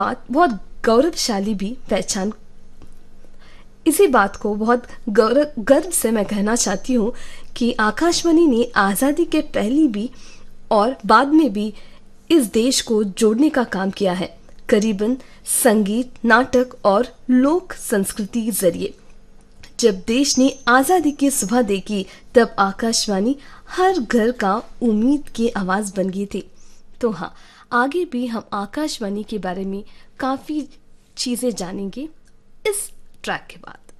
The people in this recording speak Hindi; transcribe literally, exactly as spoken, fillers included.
बात बहुत गौरवशाली भी पहचान। इसी बात को बहुत गौरव गर्व से मैं कहना चाहती हूँ कि आकाशवाणी ने आज़ादी के पहले भी और बाद में भी इस देश को जोड़ने का काम किया है, करीबन संगीत, नाटक और लोक संस्कृति के जरिए। जब देश ने आज़ादी की सुबह देखी तब आकाशवाणी हर घर का उम्मीद की आवाज़ बन गई थी। तो हाँ, आगे भी हम आकाशवाणी के बारे में काफ़ी चीज़ें जानेंगे इस ट्रैक के बाद।